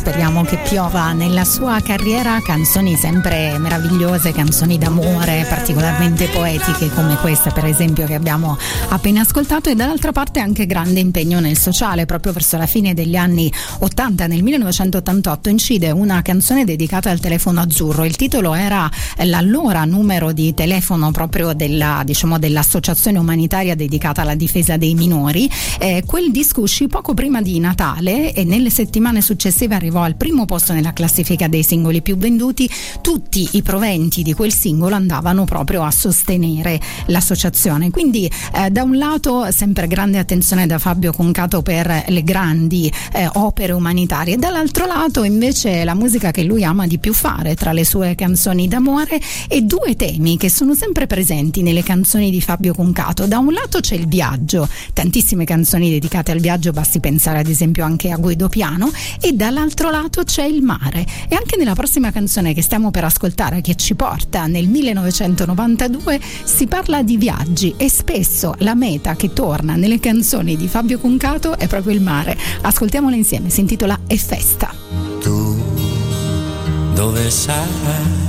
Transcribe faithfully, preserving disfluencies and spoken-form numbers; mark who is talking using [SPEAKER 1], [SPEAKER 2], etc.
[SPEAKER 1] speriamo che piova nella sua carriera canzoni sempre meravigliose, canzoni d'amore particolarmente poetiche come questa per esempio che abbiamo appena ascoltato, e dall'altra parte anche grande impegno nel sociale. Proprio verso la fine degli anni ottanta, nel millenovecentottantotto, incide una canzone dedicata al telefono azzurro. Il titolo era l'allora numero di telefono proprio della, diciamo, dell'associazione umanitaria dedicata alla difesa dei minori. Eh, quel disco uscì poco prima di Natale e nelle settimane successive arrivò al primo posto nella classifica dei singoli più venduti. Tutti i proventi di quel singolo andavano proprio a sostenere l'associazione. Quindi eh, da un lato sempre grande attenzione da Fabio Concato per le grandi eh, opere umanitarie, dall'altro lato invece la musica che lui ama di più fare tra le sue canzoni d'amore, e due temi che sono sempre presenti nelle canzoni di Fabio Concato. Da un lato c'è il viaggio, tantissime canzoni dedicate al viaggio, basti pensare ad esempio anche a Guido Piano, e dall'altro lato c'è il mare. E anche nella prossima canzone che stiamo per ascoltare, che ci porta nel millenovecentonovantadue, si parla di viaggi, e spesso la meta che torna nelle canzoni di Fabio Concato è proprio il mare. Ascoltiamola insieme, si intitola E Festa.
[SPEAKER 2] Tu dove sarai?